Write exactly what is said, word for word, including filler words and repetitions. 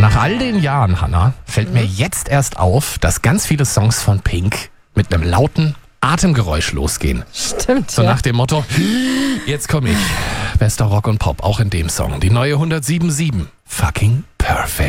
Nach all den Jahren, Hannah, fällt mir jetzt erst auf, dass ganz viele Songs von Pink mit einem lauten Atemgeräusch losgehen. Stimmt, So ja. nach dem Motto, jetzt komme ich. Bester Rock und Pop, auch in dem Song. Die neue hundertsieben Komma sieben. Fucking perfect.